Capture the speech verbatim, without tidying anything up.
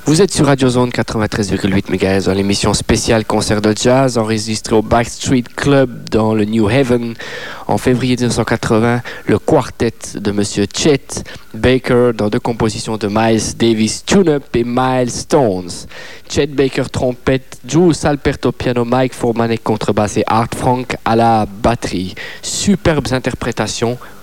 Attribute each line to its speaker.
Speaker 1: Vous êtes sur Radio Zone quatre-vingt-treize virgule huit mégahertz dans l'émission spéciale concert de jazz enregistrée au Backstreet Club dans le New Haven en février mille neuf cent quatre-vingts. Le quartet de Monsieur Chet Baker dans deux compositions de Miles Davis Tune-Up et Miles Stones. Chet Baker trompette, Drew Salperto piano, Mike Foreman contrebasse et Art Frank à la batterie. Superbes interprétations